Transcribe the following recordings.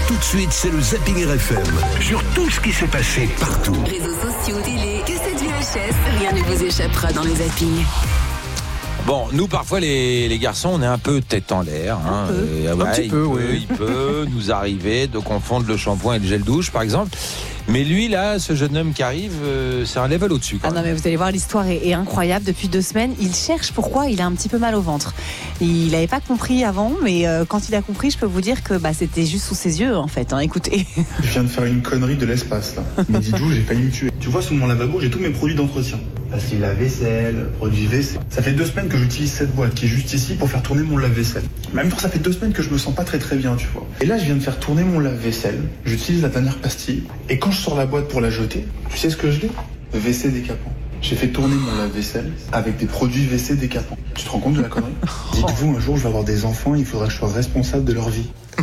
Tout de suite, c'est le Zapping RFM. Sur tout ce qui s'est passé partout. Réseaux sociaux, télé, cassette VHS, rien ne vous échappera dans le Zapping. Bon, nous parfois les garçons, on est un peu tête en l'air. Un petit peu, oui. Il peut nous arriver de confondre le shampoing et le gel douche, par exemple. Mais lui, là, ce jeune homme qui arrive, c'est un level au-dessus. Ah non, mais vous allez voir, l'histoire est incroyable. Depuis 2 semaines, il cherche pourquoi il a un petit peu mal au ventre. Il n'avait pas compris avant, mais quand il a compris, je peux vous dire que c'était juste sous ses yeux, en fait. Écoutez. Je viens de faire une connerie de l'espace, là. Mais dis-donc, j'ai failli me tuer. Tu vois, sous mon lavabo, j'ai tous mes produits d'entretien. Facile à vaisselle, produits WC. Ça fait 2 semaines que j'utilise cette boîte qui est juste ici pour faire tourner mon lave-vaisselle. En même temps, ça fait 2 semaines que je me sens pas très bien, tu vois. Et là, je viens de faire tourner mon lave-vaisselle. J'utilise la dernière pastille. Et quand je sors la boîte pour la jeter, tu sais ce que je lis ? WC décapant. J'ai fait tourner mon lave-vaisselle avec des produits WC décapants. Tu te rends compte de la connerie ? Dites-vous, un jour, je vais avoir des enfants, il faudra que je sois responsable de leur vie.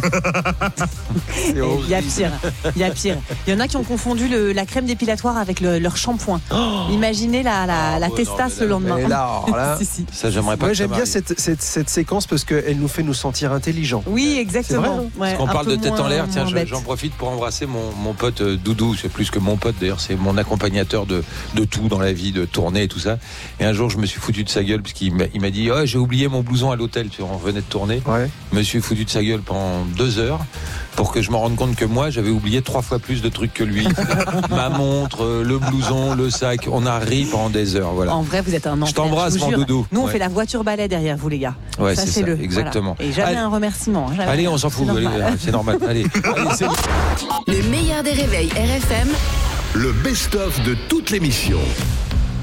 Il y a pire. Il y en a qui ont confondu la crème dépilatoire avec leur shampoing. Imaginez la testasse le lendemain. Et là, si. Ça, j'aimerais pas. Moi, j'aime bien cette séquence parce qu'elle nous fait nous sentir intelligents. Oui, exactement. Parce qu'on parle de tête en l'air, tiens, j'en profite pour embrasser mon pote Doudou. C'est plus que mon pote d'ailleurs, c'est mon accompagnateur de tout dans la vie, de tournée et tout ça. Et un jour, je me suis foutu de sa gueule parce qu'il m'a dit j'ai oublié mon blouson à l'hôtel. Tu vois, on venait de tourner. Ouais. Je me suis foutu de sa gueule pendant 2 heures pour que je me rende compte que moi j'avais oublié 3 fois plus de trucs que lui. Ma montre, le blouson, le sac. On a ri pendant des heures. Voilà. En vrai, vous êtes un enfer. Je t'embrasse, mon Doudou. Nous, on fait la voiture balai derrière vous, les gars. Ouais, c'est ça, le exactement. Voilà. Et jamais un remerciement. Jamais allez, rien. on s'en fout. C'est normal. Allez, c'est bon. Le meilleur des réveils RFM. Le best-of de toute l'émission.